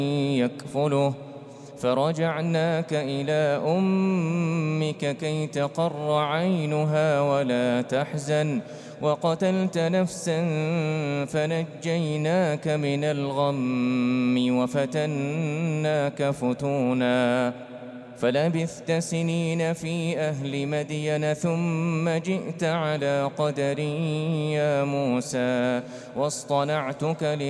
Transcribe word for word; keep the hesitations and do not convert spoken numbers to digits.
يكفله فرجعناك إلى أمك كي تقر عينها ولا تحزن وقتلت نفسا فنجيناك من الغم وفتناك فتونا فلبثت سنين في أهل مدين ثم جئت على قدر يا موسى واصطنعتك